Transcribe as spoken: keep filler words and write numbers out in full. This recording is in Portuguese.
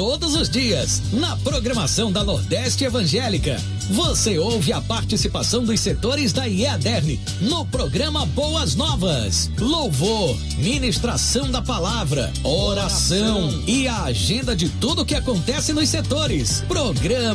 todos os dias, na programação da Nordeste Evangélica. Você ouve a participação dos setores da I E A D E R N no programa Boas Novas. Louvor, ministração da palavra, oração e a agenda de tudo que acontece nos setores. Programa